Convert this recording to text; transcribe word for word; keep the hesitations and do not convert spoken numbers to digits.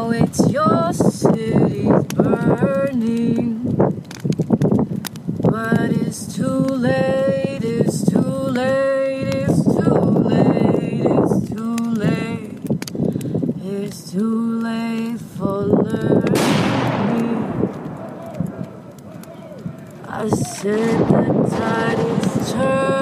Now it's your city's burning, but it's too late, it's too late, it's too late, it's too late, it's too late for learning. I said the tide is turning.